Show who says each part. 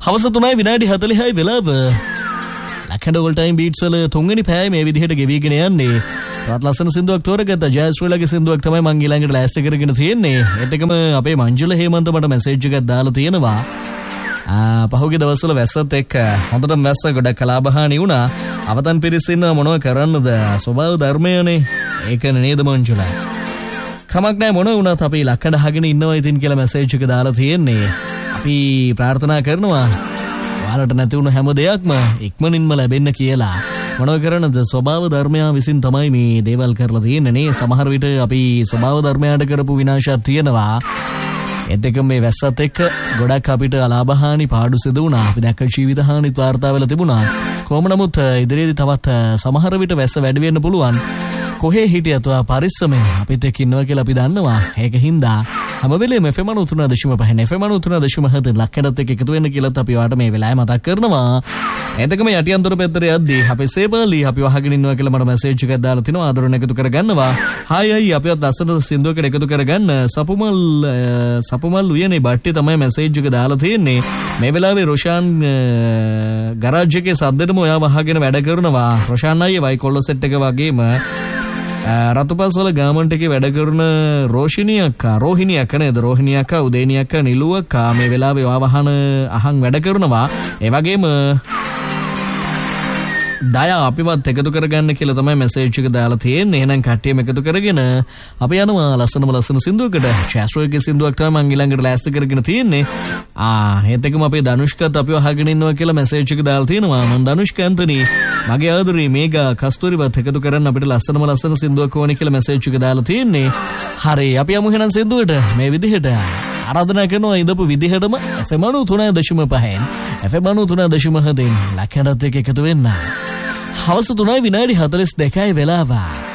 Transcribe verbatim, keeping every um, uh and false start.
Speaker 1: හවස තුනයි විනාඩි හතළිහයි වෙලාව. ලක්ෂණ ඕල් ටයිම් බීට්ස් වල තුන්වෙනි පැය මේ විදිහට ගෙවිගෙන යන්නේ. තාත් ලස්සන සින්දුවක් තෝරගත්ත ජයශ්‍රීලගේ සින්දුවක් තමයි මං ඊළඟට ලෑස්ති කරගෙන තියෙන්නේ. ඒත් එකම අපේ මංජුල හේමන්ත මට මැසේජ් එකක් දාලා තියෙනවා. ආ පහුගිය දවස්වල වැස්සත් එක්ක හොඳටම වැස්ස ගොඩක් කලාබහානි වුණා. අවතන් පිරිස් ඉන්නවා මොනව කරන්නද? ස්වභාව ධර්මයනේ. ඒකනේ නේද මංජුල? කමක් නැහැ මොන වුණත් අපි ලක්කඩ අහගෙන ඉන්නවා ඉතින් කියලා මැසේජ් එක දාලා තියෙන්නේ. අපි ප්‍රාර්ථනා කරනවා ඔයාලට නැති වුණු හැම දෙයක්ම ඉක්මනින්ම ලැබෙන්න කියලා. මොනව කරන්නද? ස්වභාව ධර්මයා විසින් තමයි මේ දේවල් කරලා තියෙන්නේ නේ. සමහර විට අපි ස්වභාව ධර්මයාට කරපු විනාශයක් තියෙනවා. ඒත් එක මේ වැස්සත් එක්ක ගොඩක් අපිට අලාභහානි පාඩු සිදු වුණා. අපි දැක්ක ජීවිත හානි වාර්තා වෙලා තිබුණා. කොහොම නමුත් ඉදිරියේදී තවත් සමහර විට වැස්ස වැඩි වෙන්න පුළුවන්. කොහේ හිටියත් ඔයා පරිස්සමෙන් අපිත් එක්ක ඉන්නවා කියලා අපි දන්නවා. ඒක හින්දා හැම වෙලේම එෆ් එම් අනූ තුන දශම පහ එෆ් එම් අනූ තුන දශම හත ලක්කඩත් එක්ක එකතු වෙන්න කියලාත් අපි ඔයාලට මේ වෙලාවේ මතක් කරනවා. එතකම යටියන්තර පැත්තට යද්දී අපේ සේබලි අපි වහගෙන ඉන්නවා කියලා මට මැසේජ් එකක් දාලා තිනවා. ආදරණ එකතු කරගන්නවා. හායි අයි අපිවත් අස්සට සින්දුවකට එකතු කරගන්න. සපුමල් සපුමල් උයනේ බට්ටි තමයි මැසේජ් එක දාලා තියෙන්නේ. මේ වෙලාවේ රොෂාන් ගරාජ් එකේ සද්දෙටම ඔයා වහගෙන වැඩ කරනවා. රොෂාන් අයියේ වයි කොල්ල සෙට් එක වගේම රතුපස් වල ගාමන්ට් එකේ වැඩ කරන රෝෂිනී අක්කා රෝහිණී අක්කා නේද? රෝහිණී අක්කා උදේනී අක්කා නිලු අක්කා මේ වෙලාවේ ඔයා වහන අහන් වැඩ කරනවා. ඒ වගේම දයා අපිවත් එකතු කරගන්න කියලා තමයි මැසේජ් එක දාලා තියෙන්නේ. එහෙනම් කට්ටියම එකතු කරගෙන අපි යනවා ලස්සනම ලස්සන සින්දුවකට. ශාස්ත්‍රීය සින්දුවක් තමයි මං ඊළඟට ලෑස්ති කරගෙන තියෙන්නේ. ආ ඒත් එකම අපේ ධනුෂ්කත් අපිව අහගෙන ඉන්නවා කියලා මැසේජ් එක දාලා තියෙනවා. මං ධනුෂ්ක ඇන්තනි මගේ ආදරේ මේගා කස්තූරිවත් එකතු කරන්න අපිට ලස්සනම ලස්සන සින්දුවක් ඕනේ කියලා මැසේජ් එක දාලා තියෙන්නේ. හරි අපි යමු එහෙනම් සින්දුවට මේ විදිහට. ආරාධනා කරනවා ඉඳපු විදිහටම එෆ් එම් අනූ තුන දශම පහෙන් එෆ් එම් අනූ තුන දශම හතෙන් ලක්කඩත් එක්ක එකතු වෙන්න. හවස තුනයි විනාඩි හතළිස් දෙකයි වෙලාව.